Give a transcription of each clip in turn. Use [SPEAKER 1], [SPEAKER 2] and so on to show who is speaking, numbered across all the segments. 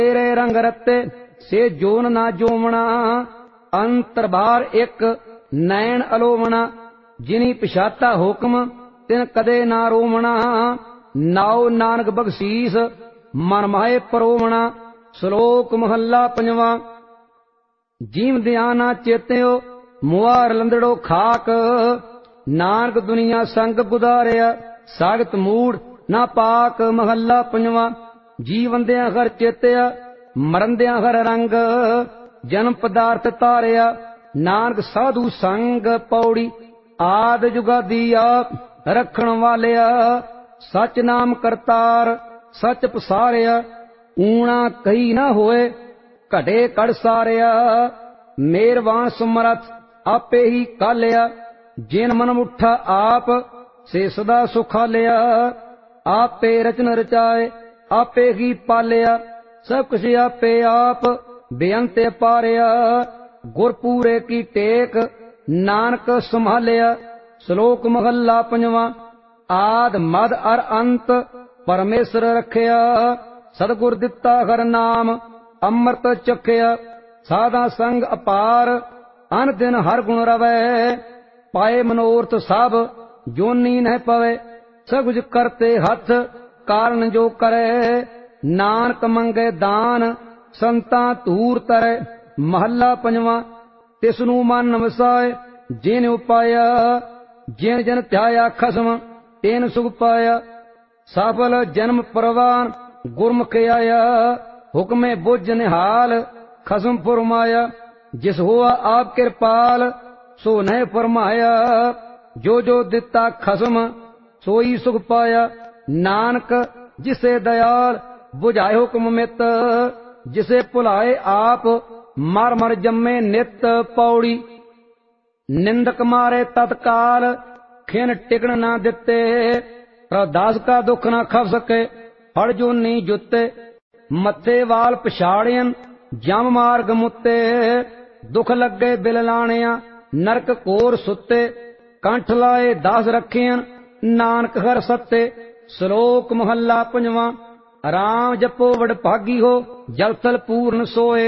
[SPEAKER 1] तेरे रंग रत्ते से जोन ना जोमना, अंतर बार एक नैन अलोमना। जिनी पिछाता हुक्म तिन कदे ना रोमना, नाओ नानक बख्शीस मन माहे परोमना। श्लोक महला पंजवा। जीव दयाना चेत्यो मुआर लंदड़ो खाक, नानक दुनिया संग गुदारिया सागत मूड ना पाक। महला पंजवा। जीवंदिया हर चेत्या मरंदिया हर रंग, जन्म पदार्थ तारिया नानक साधु संग। पौड़ी आद जुगादी आप रखण वालिया, सच नाम करतार सच पसारिया। ऊणा कही ना होए घटे कड़ सारिया, मेरवान सुमरथ आपे ही कालिया। जिन मन मुठा आप से सदा सुखालिया, आपे रचन रचाए आपे ही पालिया। सब कुछ आपे आप बेअंत पारिया, गुरपूरे की टेक नानक संभालिया। श्लोक महला पंजवा। आद मद अर अंत परमेश्वर रखिया, सतगुर दिता हर नाम अमृत चखिया। साधा संग अपार अन दिन हर गुण रवै, पाए मनोरथ सब जोनी न पवे। सब कुछ करते हथ कारण जो करे, नानक मंगे दान संता धूर तरे। महला पंजवा। तिसनु मन वसाए जिन उपाया, जिन जन ध्याया खसम तेन सुख पाया। सफल जन्म परवान गुरमुख आया, हुक्मे बुझ निहाल खसम फरमाया। जिस हुआ आप कृपाल सो नह फरमाया, जो जो दिता खसम सोई सुख पाया। नानक जिसे दयाल बुझाए हुक्म मित, जिसे भुलाए आप मर मर जम्मे नित। पौड़ी निंदक मारे तत्काल खिन टिकन ना दिते, दास का दुख ना खप सके फड़ जो नी जुते। मथे वाल पछाड़ियन जम मार्ग मुते, दुख लगे बिल लाणिया नरक कोर सुते। कंठ लाए दास रखियन नानक हर सत्ते। श्लोक महला पंजवा। राम जपो वड भागी हो जल थल पूर्ण सोए,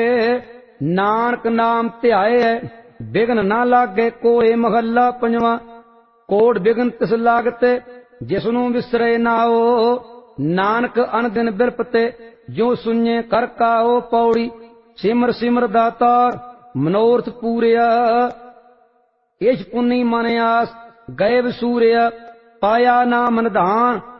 [SPEAKER 1] नानक नाम ध्याए बिघन ना लागे कोए। महला पंजवा। कोट बिघन तिस लागते जिसनु विसरे नाओ, नानक अन दिन बिरपते जो सुने कर काओ। पौड़ी सिमर सिमर दातार मनोरथ पूरिया, इश पुन्नी मन आस गए सूर्य। पाया नाम निधान